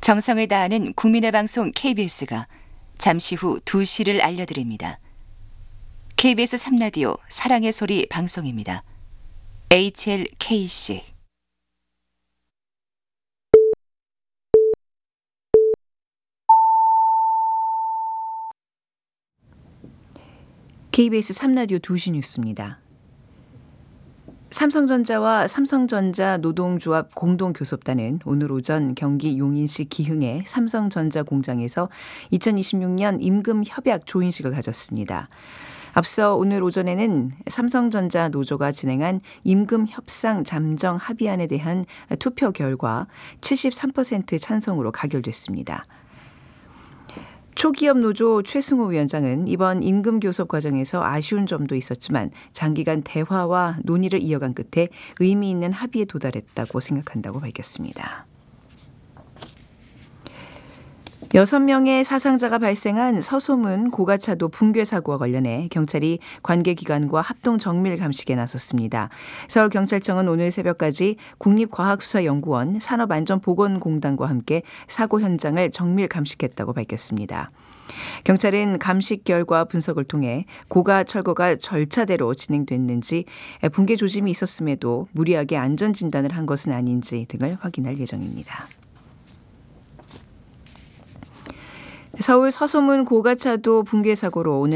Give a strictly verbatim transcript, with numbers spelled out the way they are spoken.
정성을 다하는 국민의 방송 케이비에스가 잠시 후 두 시를 알려드립니다. 케이비에스 삼 라디오 사랑의 소리 방송입니다. 에이치엘케이씨 케이비에스 삼 라디오 두 시 뉴스입니다. 삼성전자와 삼성전자 노동조합 공동교섭단은 오늘 오전 경기 용인시 기흥의 삼성전자 공장에서 이천이십육 년 임금 협약 조인식을 가졌습니다. 앞서 오늘 오전에는 삼성전자 노조가 진행한 임금 협상 잠정 합의안에 대한 투표 결과 칠십삼 퍼센트 찬성으로 가결됐습니다. 초기업 노조 최승호 위원장은 이번 임금 교섭 과정에서 아쉬운 점도 있었지만 장기간 대화와 논의를 이어간 끝에 의미 있는 합의에 도달했다고 생각한다고 밝혔습니다. 여섯 명의 사상자가 발생한 서소문 고가차도 붕괴 사고와 관련해 경찰이 관계기관과 합동 정밀 감식에 나섰습니다. 서울경찰청은 오늘 새벽까지 국립과학수사연구원 산업안전보건공단과 함께 사고 현장을 정밀 감식했다고 밝혔습니다. 경찰은 감식 결과 분석을 통해 고가 철거가 절차대로 진행됐는지 붕괴 조짐이 있었음에도 무리하게 안전진단을 한 것은 아닌지 등을 확인할 예정입니다. 서울 서소문 고가차도 붕괴 사고로 오늘